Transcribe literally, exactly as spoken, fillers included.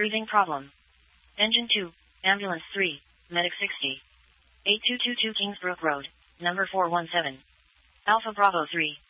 Breathing problem. Engine two, Ambulance three, Medic sixty. eight two two two Kingsbrook Road, number four one seven. Alpha Bravo three.